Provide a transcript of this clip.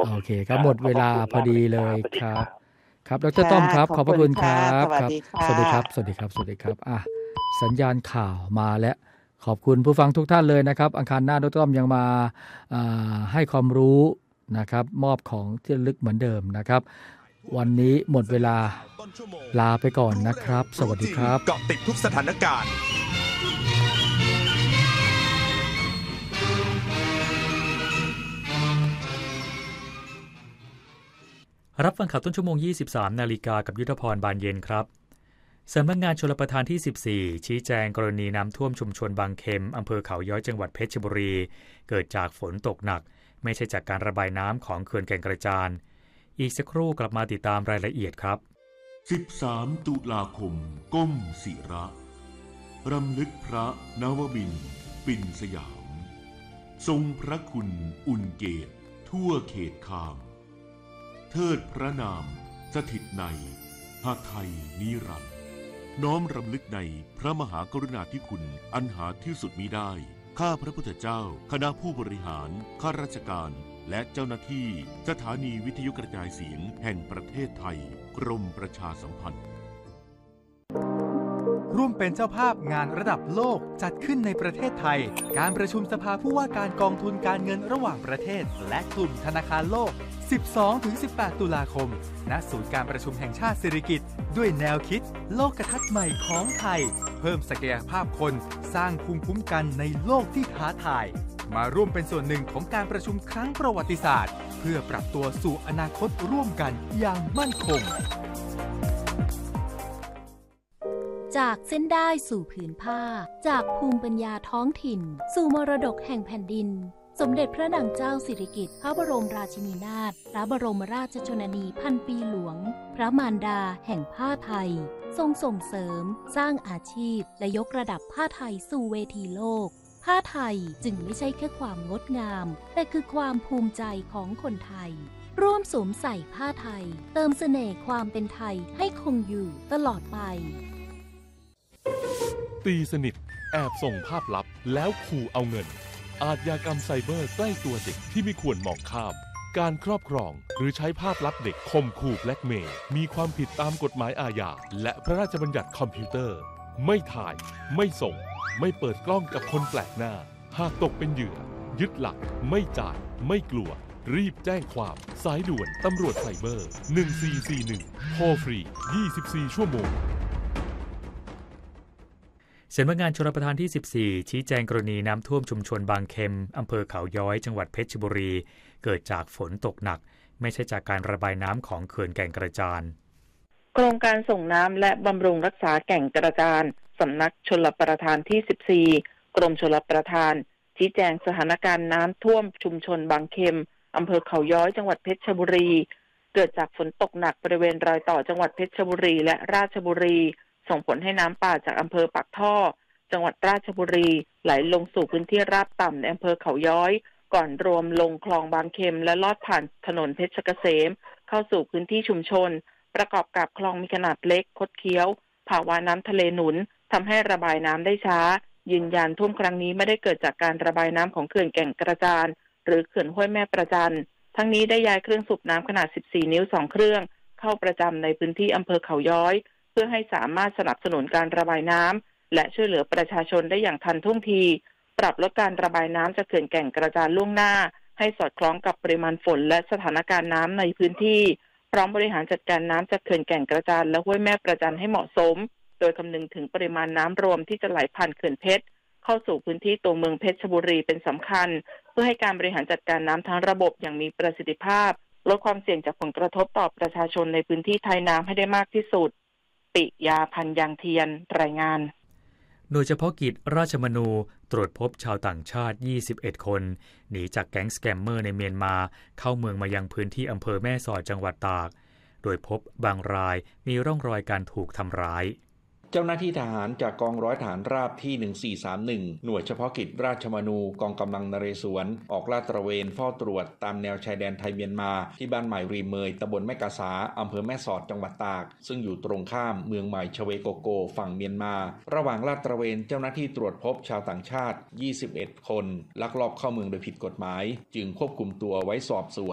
โอเคครับหมดเวลาพอดีเลยครับครับดรต้อมครับขอบพระคุณครับครับสวัสดีครับสวัสดีครับสวัสดีครับสัญญาณข่าวมาแล้วขอบคุณผู้ฟังทุกท่านเลยนะครับอังคารหน้าดรต้อมยังมาให้ความรู้นะครับมอบของที่ระลึกเหมือนเดิมนะครับวันนี้หมดเวลาลาไปก่อนนะครับสวัสดีครับเกาะติดทุกสถานการณ์รับฟังข่าวต้นชั่วโมง 23 นาฬิกากับยุทธพรบานเย็นครับสำนักงานชลประทานที่ 14 ชี้แจงกรณีน้ำท่วมชุมชนบางเข็มอำเภอเขาย้อยจังหวัดเพชรบุรีเกิดจากฝนตกหนักไม่ใช่จากการระบายน้ำของเขื่อนแก่งกระจานอีกสักครู่กลับมาติดตามรายละเอียดครับ 13 ตุลาคมก้มศิระรำลึกพระนวมินทร์ปิ่นสยามทรงพระคุณอุ่นเกตทั่วเขตคามเทิดพระนามสถิตในหไทยนิรันดร์น้อมรำลึกในพระมหากรุณาธิคุณอันหาที่สุดมิได้ข้าพระพุทธเจ้าคณะผู้บริหารข้าราชการและเจ้าหน้าที่สถานีวิทยุกระจายเสียงแห่งประเทศไทยกรมประชาสัมพันธ์ร่วมเป็นเจ้าภาพงานระดับโลกจัดขึ้นในประเทศไทยการประชุมสภาผู้ว่าการกองทุนการเงินระหว่างประเทศและกลุ่มธนาคารโลก 12-18 ตุลาคมณศูนย์การประชุมแห่งชาติสิริกิติ์ด้วยแนวคิดโลกทัศน์ใหม่ของไทยเพิ่มศักยภาพคนสร้างภูมิคุ้มกันในโลกที่ท้าทายมาร่วมเป็นส่วนหนึ่งของการประชุมครั้งประวัติศาสตร์เพื่อปรับตัวสู่อนาคตร่วมกันอย่างมั่นคงจากเส้นได้สู่ผืนผ้าจากภูมิปัญญาท้องถิ่นสู่มรดกแห่งแผ่นดินสมเด็จพระนางเจ้าสิริกิติ์พระบรมราชินีนาถพระบรมราชชนนีพันปีหลวงพระมารดาแห่งผ้าไทยทรงส่งเสริมสร้างอาชีพและยกระดับผ้าไทยสู่เวทีโลกผ้าไทยจึงไม่ใช่แค่ความงดงามแต่คือความภูมิใจของคนไทยร่วมสวมใส่ผ้าไทยเติมเสน่ห์ความเป็นไทยให้คงอยู่ตลอดไปตีสนิทแอบส่งภาพลับแล้วขู่เอาเงินอาชญากรรมไซเบอร์ใกล้ตัวเด็กที่ไม่ควรมองข้ามการครอบครองหรือใช้ภาพลับเด็กข่มขู่แบล็กเมย์มีความผิดตามกฎหมายอาญาและพระราชบัญญัติคอมพิวเตอร์ไม่ถ่ายไม่ส่งไม่เปิดกล้องกับคนแปลกหน้าหากตกเป็นเหยื่อยึดหลักไม่จ่ายไม่กลัวรีบแจ้งความสายด่วนตำรวจไซเบอร์1441โทรฟรี24 ชั่วโมงสำนักงานชลประทานที่ 14 ชี้แจงกรณีน้ำท่วมชุมชนบางเข็มอำเภอเขาย้อยจังหวัดเพชรบุรีเกิดจากฝนตกหนักไม่ใช่จากการระบายน้ำของเขื่อนแก่งกระจานโครงการส่งน้ำและบำรุงรักษาแก่งกระจานสำนักชลประทานที่ 14 กรมชลประทานชี้แจงสถานการณ์น้ำท่วมชุมชนบางเข็มอำเภอเขาย้อยจังหวัดเพชรบุรีเกิดจากฝนตกหนักบริเวณรอยต่อจังหวัดเพชรบุรีและราชบุรีส่งผลให้น้ำป่าจากอำเภอปากท่อจังหวัดราชบุรีไหลลงสู่พื้นที่ราบต่ำในอำเภอเขาย้อยก่อนรวมลงคลองบางเข็มและลอดผ่านถนนเพชรเกษมเข้าสู่พื้นที่ชุมชนประกอบกับคลองมีขนาดเล็กคดเคี้ยวภาวะน้ำทะเลหนุนทำให้ระบายน้ำได้ช้ายืนยันท่วมครั้งนี้ไม่ได้เกิดจากการระบายน้ำของเขื่อนแก่งกระจานหรือเขื่อนห้วยแม่ประจันทั้งนี้ได้ย้ายเครื่องสูบน้ำขนาด14 นิ้ว2เครื่องเข้าประจำในพื้นที่อำเภอเขาย้อยเพื่อให้สามารถสนับสนุนการระบายน้ำและช่วยเหลือประชาชนได้อย่างทันท่วงทีปรับลดการระบายน้ำจากเขื่อนแก่งกระจานล่วงหน้าให้สอดคล้องกับปริมาณฝนและสถานการณ์น้ำในพื้นที่พร้อมบริหารจัดการน้ำจากเขื่อนแก่งกระจานและห้วยแม่ประจันให้เหมาะสมโดยคำนึงถึงปริมาณน้ำรวมที่จะไหลผ่านเขื่อนเพชรเข้าสู่พื้นที่ตัวเมืองเพชรบุรีเป็นสำคัญเพื่อให้การบริหารจัดการน้ำทั้งระบบอย่างมีประสิทธิภาพลดความเสี่ยงจากผลกระทบต่อประชาชนในพื้นที่ท้ายน้ำให้ได้มากที่สุดปิยาพันธ์ยางเทียนรายงานโดยเฉพาะกิจราชมนูตรวจพบชาวต่างชาติ 21 คนหนีจากแก๊งสแกมเมอร์ในเมียนมาเข้าเมืองมายังพื้นที่อำเภอแม่สอดจังหวัดตากโดยพบบางรายมีร่องรอยการถูกทำร้ายเจ้าหน้าที่ทหารจากกองร้อยทหารราบที่ 1431หน่วยเฉพาะกิจราชมนูกองกำลังนเรศวรออกลาดตระเวนเฝ้าตรวจตามแนวชายแดนไทยเมียนมาที่บ้านใหม่รีเมยตำบลแม่กาสาอำเภอแม่สอดจังหวัดตากซึ่งอยู่ตรงข้ามเมืองใหม่ชเวโกโกฝั่งเมียนมาระหว่างลาดตระเวนเจ้าหน้าที่ตรวจพบชาวต่างชาติ21คนลักลอบเข้าเมืองโดยผิดกฎหมายจึงควบคุมตัวไว้สอบสวน